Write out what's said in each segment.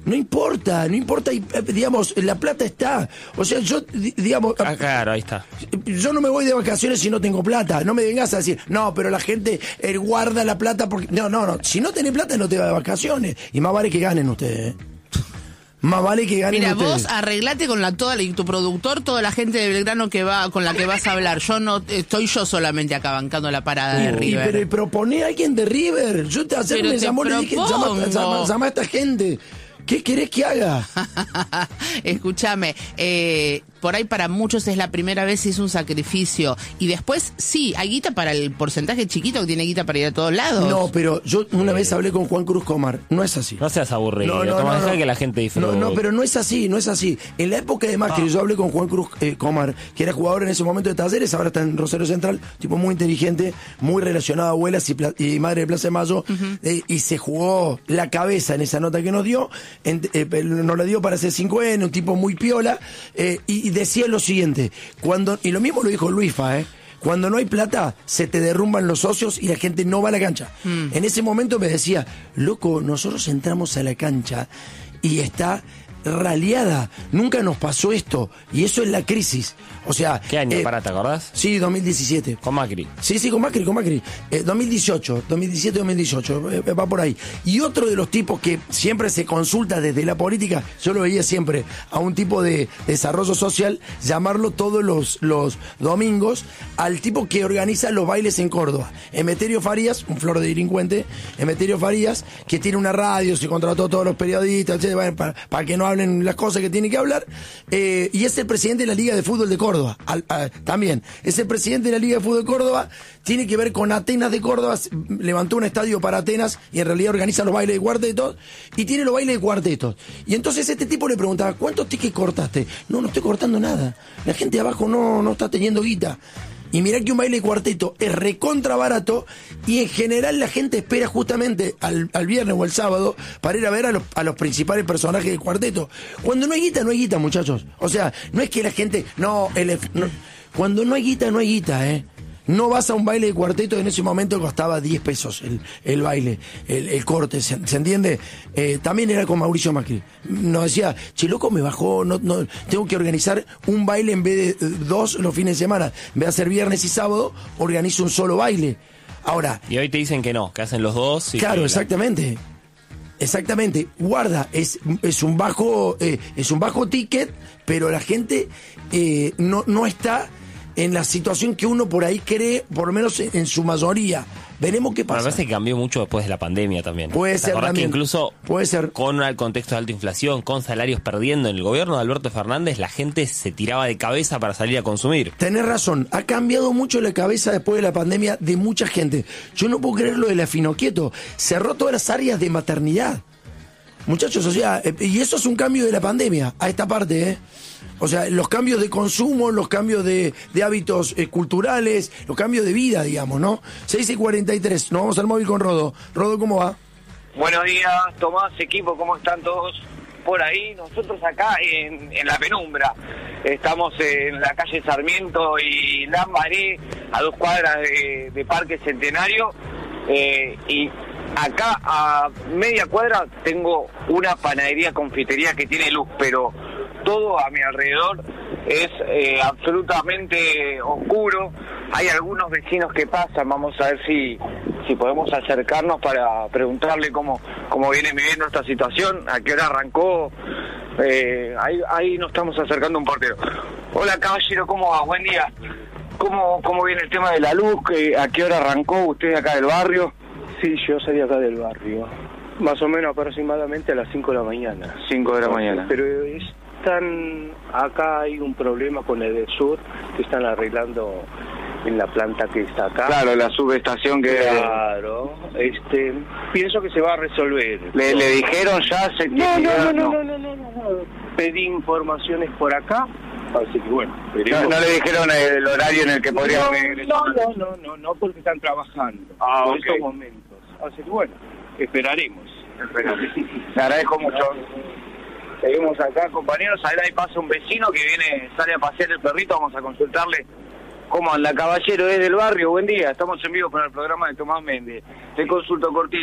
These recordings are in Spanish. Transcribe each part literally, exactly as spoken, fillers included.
No importa, no importa, digamos, la plata está. O sea, yo, digamos... Ah, claro, ahí está. Yo no me voy de vacaciones si no tengo plata. No me vengas a decir, no, pero la gente eh, guarda la plata porque... No, no, no. Si no tenés plata no te vas de vacaciones. Y más vale que ganen ustedes, ¿eh? Más vale que ganen Mira, ustedes. vos arreglate con la toda y tu productor, toda la gente de Belgrano que va con la que vas a hablar. Yo no estoy yo solamente acá bancando la parada de Y, River. pero proponé a alguien de River. Yo te ayer Pero me te llamó, le dije, llama, llama, llama a esta gente. ¿Qué querés que haga? Escúchame, eh, por ahí para muchos es la primera vez y es un sacrificio. Y después, sí, hay guita para el porcentaje chiquito que tiene guita para ir a todos lados. No, pero yo una vez hablé con Juan Cruz Comar. No es así. No seas aburrido, No, no, Tomás, no, deja no. que la gente disfrute. No, no, pero no es así, no es así. En la época de Macri, Ah. yo hablé con Juan Cruz eh, Comar, que era jugador en ese momento de Talleres, ahora está en Rosario Central, tipo muy inteligente, muy relacionado a abuelas y, pla- y madre de Plaza de Mayo, uh-huh. eh, y se jugó la cabeza en esa nota que nos dio, en, eh, nos la dio para hacer cinco ene, un tipo muy piola, eh, y, y decía lo siguiente, cuando y lo mismo lo dijo Luisfa, ¿eh? Cuando no hay plata, se te derrumban los socios y la gente no va a la cancha. Mm. En ese momento me decía, loco, nosotros entramos a la cancha y está raleada. Nunca nos pasó esto. Y eso es la crisis. O sea... ¿Qué año, eh, para, te acordás? Sí, dos mil diecisiete. Con Macri. Sí, sí, con Macri, con Macri. Eh, dos mil dieciocho, dos mil diecisiete, dos mil dieciocho, eh, va por ahí. Y otro de los tipos que siempre se consulta desde la política, yo lo veía siempre a un tipo de desarrollo social, llamarlo todos los, los domingos, al tipo que organiza los bailes en Córdoba. Emeterio Farías, un flor de delincuente, Emeterio Farías, que tiene una radio, se contrató a todos los periodistas, etcétera, bueno, para, para que no hablen las cosas que tienen que hablar, eh, y es el presidente de la Liga de Fútbol de Córdoba. Al, a, también, es el presidente de la Liga de Fútbol de Córdoba, tiene que ver con Atenas de Córdoba, levantó un estadio para Atenas y en realidad organiza los bailes de cuartetos y tiene los bailes de cuartetos. Y entonces este tipo le preguntaba, ¿cuántos tickets cortaste? No, no estoy cortando nada. La gente de abajo no, no está teniendo guita. Y mirá que un baile de cuarteto es recontra barato y en general la gente espera justamente al, al viernes o el sábado para ir a ver a los, a los principales personajes del cuarteto. Cuando no hay guita, no hay guita, muchachos. O sea, no es que la gente... No, el, no cuando no hay guita, no hay guita, ¿eh? No vas a un baile de cuarteto, en ese momento costaba diez pesos el, el baile, el, el corte, ¿se, ¿se entiende? Eh, también era con Mauricio Macri. Nos decía, che, loco, me bajó, no, no, tengo que organizar un baile en vez de dos los fines de semana. En vez de hacer viernes y sábado, organizo un solo baile. Ahora... Y hoy te dicen que no, que hacen los dos. Y claro, que exactamente. Exactamente, guarda, es, es un bajo, eh, es un bajo ticket, pero la gente eh, no, no está en la situación que uno por ahí cree, por lo menos en, en su mayoría. Veremos qué pasa. Me parece que cambió mucho después de la pandemia también. Puede ¿Te ser acordás también. Que incluso puede ser. Con el contexto de alta inflación, con salarios perdiendo en el gobierno de Alberto Fernández, la gente se tiraba de cabeza para salir a consumir. Tenés razón, ha cambiado mucho la cabeza después de la pandemia de mucha gente. Yo no puedo creer lo de la Finoquieto. Cerró todas las áreas de maternidad. Muchachos, o sea, eh, y eso es un cambio de la pandemia, a esta parte, ¿eh? O sea, los cambios de consumo, los cambios de, de hábitos eh, culturales, los cambios de vida, digamos, ¿no? seis y cuarenta y tres, nos vamos al móvil con Rodo. Rodo, ¿cómo va? Buenos días, Tomás, equipo, ¿cómo están todos por ahí? Nosotros acá en, en la penumbra, estamos en la calle Sarmiento y Lambaré, a dos cuadras de, de Parque Centenario, eh, y acá a media cuadra tengo una panadería confitería que tiene luz, pero todo a mi alrededor es eh, absolutamente oscuro. Hay algunos vecinos que pasan, vamos a ver si si podemos acercarnos para preguntarle cómo cómo viene viviendo esta situación, a qué hora arrancó. Eh, ahí, ahí nos estamos acercando a un portero. Hola, caballero, ¿cómo va? Buen día. ¿Cómo, cómo viene el tema de la luz? ¿A qué hora arrancó usted acá del barrio? Sí, yo salí acá del barrio, más o menos aproximadamente a las cinco de la mañana. cinco de la mañana. Pero están, acá hay un problema con el del sur, que están arreglando en la planta que está acá. Claro, la subestación que... Claro, este, pienso que se va a resolver. ¿Le, le dijeron ya? Se no, no, no, no, no, no, no, no, pedí informaciones por acá, así que bueno. No, no le dijeron el horario en el que podrían... No, no, no, no, no, no, porque están trabajando ah, por okay. estos momentos. Así que bueno, esperaremos. Esperaremos. Le agradezco mucho. Seguimos acá, compañeros. Ahí pasa un vecino que viene, sale a pasear el perrito. Vamos a consultarle cómo anda, caballero, desde el barrio. Buen día, estamos en vivo con el programa de Tomás Méndez. Te consulto cortito.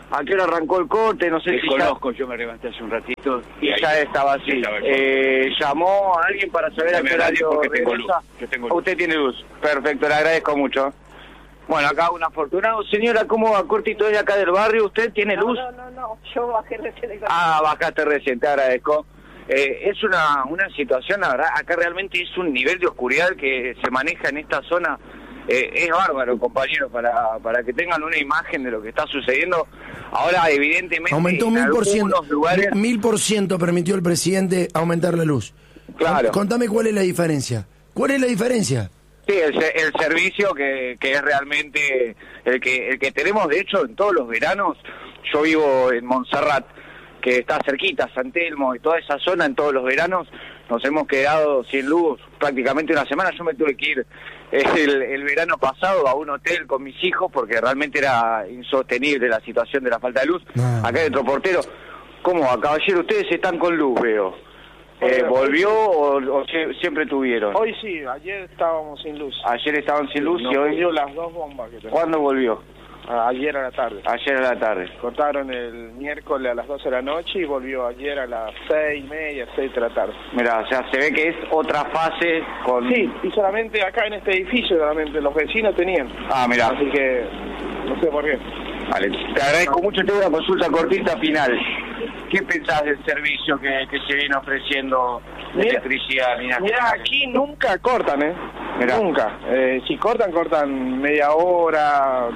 ¿A qué hora arrancó el corte? No sé si Desconozco, ya... yo me levanté hace un ratito. Y, y ya estaba así. Estaba eh, ¿Llamó a alguien para saber a qué horario regresa? Usted tiene luz. Perfecto, le agradezco mucho. Bueno, acá un afortunado. Señora, ¿cómo va? Cortito de acá del barrio. ¿Usted tiene no, luz? No, no, no, yo bajé recién de Ah, bajaste recién, te agradezco. Eh, es una, una situación, la verdad, acá realmente es un nivel de oscuridad que se maneja en esta zona. Eh, es bárbaro, compañeros, para, para que tengan una imagen de lo que está sucediendo. Ahora, evidentemente, aumentó mil por ciento, lugares... mil por ciento permitió el presidente aumentar la luz. Claro. Contame cuál es la diferencia. ¿Cuál es la diferencia? Sí, el, el servicio que, que es realmente el que, el que tenemos, de hecho, en todos los veranos. Yo vivo en Montserrat, que está cerquita, San Telmo y toda esa zona. En todos los veranos nos hemos quedado sin luz prácticamente una semana. Yo me tuve que ir el, el verano pasado a un hotel con mis hijos porque realmente era insostenible la situación de la falta de luz. Ah. Acá dentro portero, ¿cómo va, caballero? Ustedes están con luz, veo. Eh, ¿Volvió o, o siempre tuvieron? Hoy sí, ayer estábamos sin luz. Ayer estaban sin luz Nos y hoy... volvió las dos bombas que tenemos. ¿Cuándo volvió? Ayer a la tarde. Ayer a la tarde. Cortaron el miércoles a las doce de la noche y volvió ayer a las seis y media, seis de la tarde. Mira, o sea, se ve que es otra fase con... Sí, y solamente acá en este edificio, solamente los vecinos tenían. Ah, mira. Así que no sé por qué. Vale, te agradezco mucho. Tengo una consulta cortita final. ¿Qué pensás del servicio que, que se viene ofreciendo de Mira, electricidad? Mira, mira, aquí nunca cortan, ¿eh? Mirá. Nunca. Eh, si cortan, cortan media hora,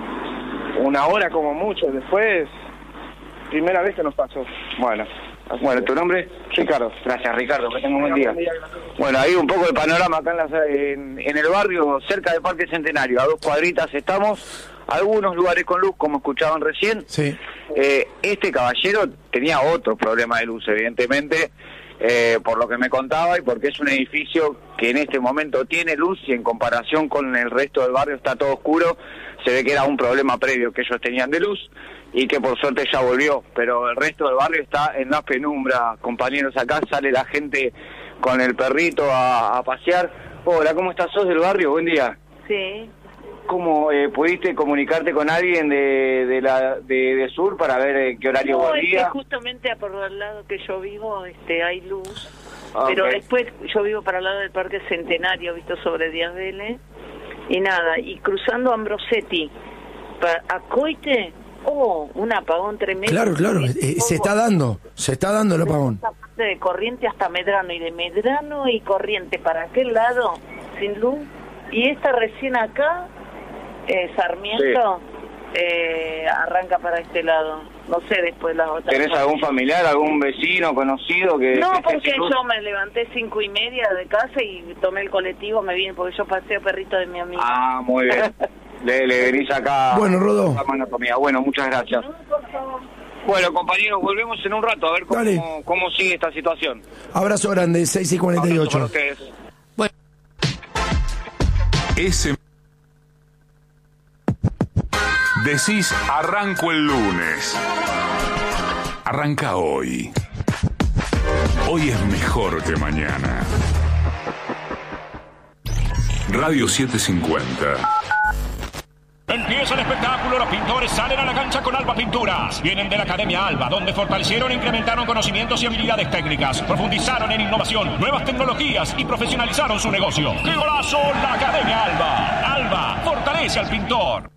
una hora como mucho. Después, primera vez que nos pasó. Bueno, bueno, ¿tu nombre? Ricardo. Gracias, Ricardo, que tenga un buen día. Bueno, hay un poco de panorama acá en, la, en, en el barrio, cerca del Parque Centenario. A dos cuadritas estamos. Algunos lugares con luz, como escuchaban recién. Sí. Eh, este caballero tenía otro problema de luz, evidentemente, eh, por lo que me contaba y porque es un edificio que en este momento tiene luz y en comparación con el resto del barrio está todo oscuro. Se ve que era un problema previo que ellos tenían de luz y que por suerte ya volvió, pero el resto del barrio está en la penumbra. Compañeros, acá sale la gente con el perrito a, a pasear. Hola, ¿cómo estás? ¿Sos del barrio? Buen día. Sí. ¿Cómo eh, pudiste comunicarte con alguien de de la de, de Sur para ver eh, qué horario no, volvía? Es que justamente por el lado que yo vivo este hay luz, ah, pero okay. Después yo vivo para el lado del Parque Centenario, visto sobre Díaz Vélez, y nada, y cruzando Ambrosetti para a Coite, oh, un apagón tremendo. Claro, claro, eh, se está dando, se está dando el apagón. De Corriente hasta Medrano y de Medrano y Corriente para aquel lado, sin luz, y esta recién acá... Eh, Sarmiento sí. eh, arranca para este lado. No sé después las otras. ¿Tenés algún familiar, algún vecino, conocido que...? No, que porque yo me levanté cinco y media de casa y tomé el colectivo, me vine porque yo paseo perrito de mi amigo. Ah, muy bien. le, le venís acá... Bueno, Rodó. Bueno, muchas gracias. No, por favor. Bueno, compañeros, volvemos en un rato a ver cómo, cómo sigue esta situación. Abrazo grande, seis y cuarenta y ocho. Abrazo para ustedes. Bueno. Ese... Decís, arranco el lunes. Arranca hoy. Hoy es mejor que mañana. Radio setecientos cincuenta. Empieza el espectáculo, los pintores salen a la cancha con Alba Pinturas. Vienen de la Academia Alba, donde fortalecieron e incrementaron conocimientos y habilidades técnicas. Profundizaron en innovación, nuevas tecnologías y profesionalizaron su negocio. ¡Qué golazo! La Academia Alba. Alba, fortalece al pintor.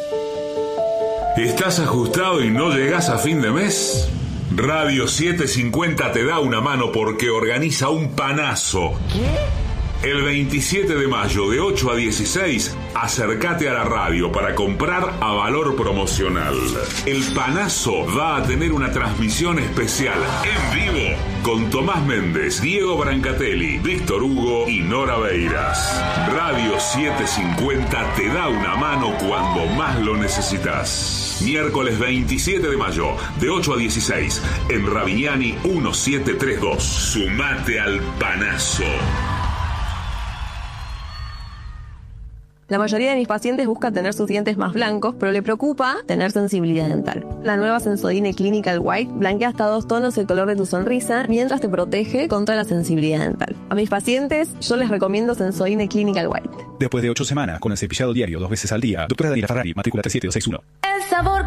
¿Estás ajustado y no llegas a fin de mes? Radio setecientos cincuenta te da una mano porque organiza un panazo. ¿Qué? El veintisiete de mayo de ocho a dieciséis, acércate a la radio para comprar a valor promocional. El panazo va a tener una transmisión especial en vivo con Tomás Méndez, Diego Brancatelli, Víctor Hugo y Nora Beiras. Radio setecientos cincuenta te da una mano cuando más lo necesitas. Miércoles veintisiete de mayo, de ocho a dieciséis, en Ravignani diecisiete treinta y dos. Sumate al panazo. La mayoría de mis pacientes busca tener sus dientes más blancos, pero le preocupa tener sensibilidad dental. La nueva Sensodyne Clinical White blanquea hasta dos tonos el color de tu sonrisa, mientras te protege contra la sensibilidad dental. A mis pacientes, yo les recomiendo Sensodyne Clinical White. Después de ocho semanas, con el cepillado diario dos veces al día, doctora Daniela Ferrari, matrícula tres siete dos seis uno. El sabor